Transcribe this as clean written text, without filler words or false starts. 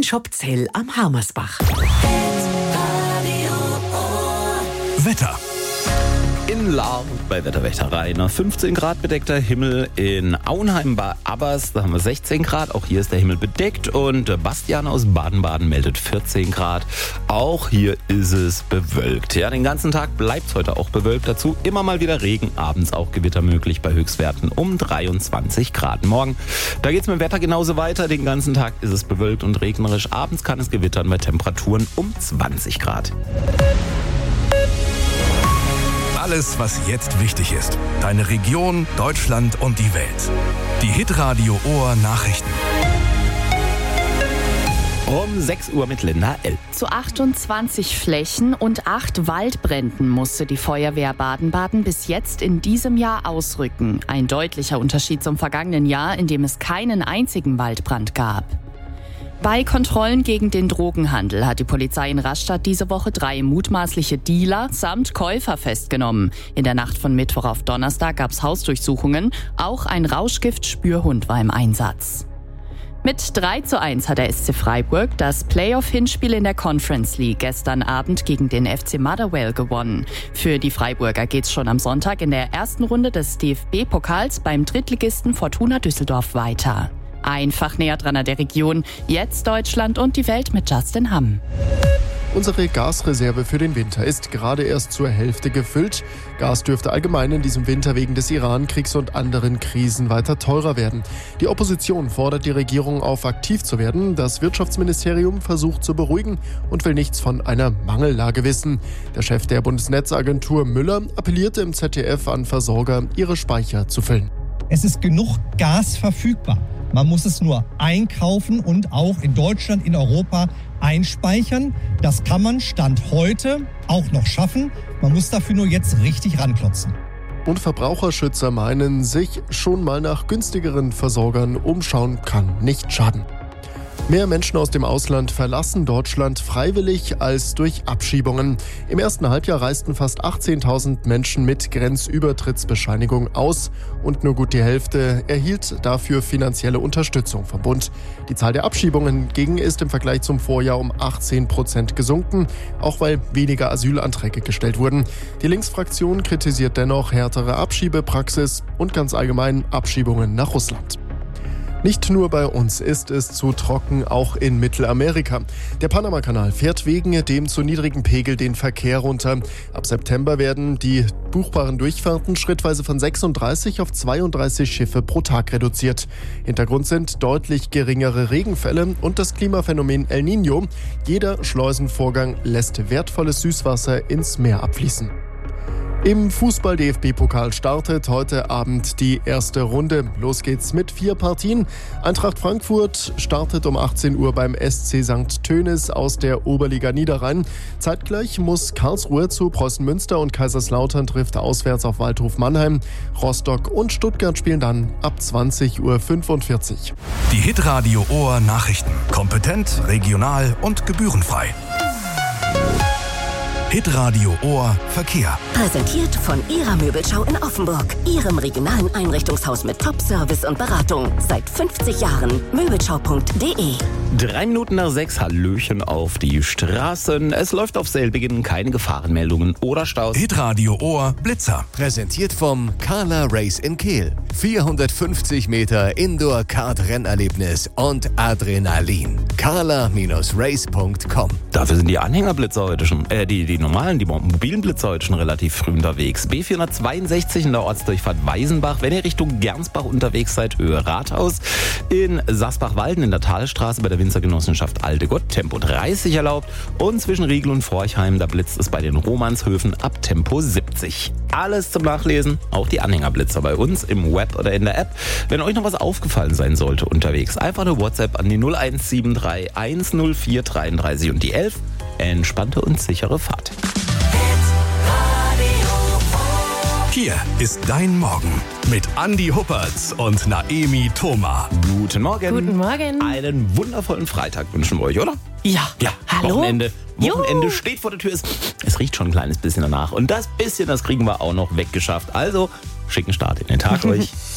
Onlineshop Zell am Harmersbach. Wetter. In Lahr bei Wetterwächter Rainer 15 Grad bedeckter Himmel. In Auenheim bei Abbers, da haben wir 16 Grad. Auch hier ist der Himmel bedeckt. Und Bastian aus Baden-Baden meldet 14 Grad. Auch hier ist es bewölkt. Ja, den ganzen Tag bleibt es heute auch bewölkt. Dazu immer mal wieder Regen, abends auch Gewitter möglich bei Höchstwerten um 23 Grad. Morgen, da geht es mit dem Wetter genauso weiter. Den ganzen Tag ist es bewölkt und regnerisch. Abends kann es gewittern bei Temperaturen um 20 Grad. Alles, was jetzt wichtig ist. Deine Region, Deutschland und die Welt. Die Hitradio Ohr Nachrichten. Um 6 Uhr mit Linda L. Zu 28 Flächen und 8 Waldbränden musste die Feuerwehr Baden-Baden bis jetzt in diesem Jahr ausrücken. Ein deutlicher Unterschied zum vergangenen Jahr, in dem es keinen einzigen Waldbrand gab. Bei Kontrollen gegen den Drogenhandel hat die Polizei in Rastatt diese Woche 3 mutmaßliche Dealer samt Käufer festgenommen. In der Nacht von Mittwoch auf Donnerstag gab es Hausdurchsuchungen. Auch ein Rauschgift-Spürhund war im Einsatz. Mit 3:1 hat der SC Freiburg das Playoff-Hinspiel in der Conference League gestern Abend gegen den FC Motherwell gewonnen. Für die Freiburger geht's schon am Sonntag in der ersten Runde des DFB-Pokals beim Drittligisten Fortuna Düsseldorf weiter. Einfach näher dran an der Region. Jetzt Deutschland und die Welt mit Justin Hamm. Unsere Gasreserve für den Winter ist gerade erst zur Hälfte gefüllt. Gas dürfte allgemein in diesem Winter wegen des Iran-Kriegs und anderen Krisen weiter teurer werden. Die Opposition fordert die Regierung auf, aktiv zu werden. Das Wirtschaftsministerium versucht zu beruhigen und will nichts von einer Mangellage wissen. Der Chef der Bundesnetzagentur Müller appellierte im ZDF an Versorger, ihre Speicher zu füllen. Es ist genug Gas verfügbar. Man muss es nur einkaufen und auch in Deutschland, in Europa einspeichern. Das kann man Stand heute auch noch schaffen. Man muss dafür nur jetzt richtig ranklotzen. Und Verbraucherschützer meinen, sich schon mal nach günstigeren Versorgern umschauen kann nicht schaden. Mehr Menschen aus dem Ausland verlassen Deutschland freiwillig als durch Abschiebungen. Im ersten Halbjahr reisten fast 18.000 Menschen mit Grenzübertrittsbescheinigung aus und nur gut die Hälfte erhielt dafür finanzielle Unterstützung vom Bund. Die Zahl der Abschiebungen hingegen ist im Vergleich zum Vorjahr um 18% gesunken, auch weil weniger Asylanträge gestellt wurden. Die Linksfraktion kritisiert dennoch härtere Abschiebepraxis und ganz allgemein Abschiebungen nach Russland. Nicht nur bei uns ist es zu trocken, auch in Mittelamerika. Der Panamakanal fährt wegen dem zu niedrigen Pegel den Verkehr runter. Ab September werden die buchbaren Durchfahrten schrittweise von 36 auf 32 Schiffe pro Tag reduziert. Hintergrund sind deutlich geringere Regenfälle und das Klimaphänomen El Niño. Jeder Schleusenvorgang lässt wertvolles Süßwasser ins Meer abfließen. Im Fußball-DFB-Pokal startet heute Abend die erste Runde. Los geht's mit 4 Partien. Eintracht Frankfurt startet um 18 Uhr beim SC St. Tönis aus der Oberliga Niederrhein. Zeitgleich muss Karlsruhe zu Preußen Münster und Kaiserslautern trifft auswärts auf Waldhof Mannheim. Rostock und Stuttgart spielen dann ab 20:45 Uhr. Die Hitradio Ohr Nachrichten. Kompetent, regional und gebührenfrei. Hitradio Ohr Verkehr. Präsentiert von Ihrer Möbelschau in Offenburg. Ihrem regionalen Einrichtungshaus mit Top-Service und Beratung. Seit 50 Jahren. Möbelschau.de. 3 Minuten nach 6, Hallöchen auf die Straßen. Es läuft auf Selbeginn, keine Gefahrenmeldungen oder Staus. Hitradio Ohr Blitzer. Präsentiert vom Carla Race in Kehl. 450 Meter Indoor-Kart-Rennerlebnis und Adrenalin. carla-race.com. Dafür sind die Anhängerblitzer heute schon, die mobilen Blitzer heute schon relativ früh unterwegs. B462 in der Ortsdurchfahrt Weisenbach. Wenn ihr Richtung Gernsbach unterwegs seid, Höhe Rathaus. In Sasbach-Walden in der Talstraße bei der Winzergenossenschaft Alte Gott Tempo 30 erlaubt. Und zwischen Riegel und Forchheim, da blitzt es bei den Romanshöfen ab Tempo 70. Alles zum Nachlesen, auch die Anhängerblitzer bei uns im Web oder in der App. Wenn euch noch was aufgefallen sein sollte unterwegs, einfach eine WhatsApp an die 0173 104 33 und die 11. Entspannte und sichere Fahrt. Hier ist dein Morgen mit Andi Huppertz und Naemi Thoma. Guten Morgen. Guten Morgen. Einen wundervollen Freitag wünschen wir euch, oder? Ja. Hallo. Wochenende steht vor der Tür. Es riecht schon ein kleines bisschen danach. Und das bisschen, das kriegen wir auch noch weggeschafft. Also, schicken Start in den Tag euch.